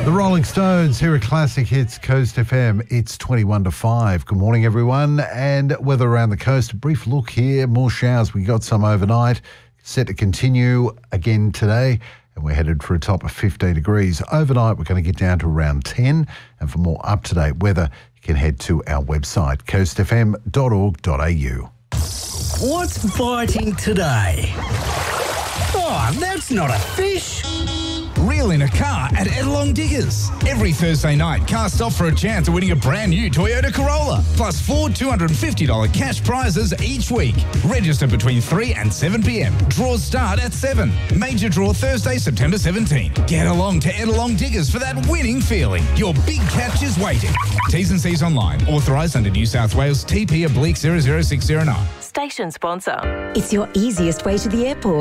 The Rolling Stones here at Classic Hits Coast FM. It's 21 to 5. Good morning, everyone. And weather around the coast. A brief look here. More showers. We got some overnight. Set to continue again today. And we're headed for a top of 15 degrees. Overnight, we're going to get down to around 10. And for more up-to-date weather, you can head to our website, coastfm.org.au. What's biting today? Oh, that's not a fish. Reel in a car at Edelong Diggers. Every Thursday night, cast off for a chance of winning a brand new Toyota Corolla. Plus 4 $250 cash prizes each week. Register between 3 and 7 p.m. Draws start at 7. Major draw Thursday, September 17. Get along to Edelong Diggers for that winning feeling. Your big catch is waiting. T's and C's online. Authorised under New South Wales TP /00609. Station sponsor. It's your easiest way to the airport.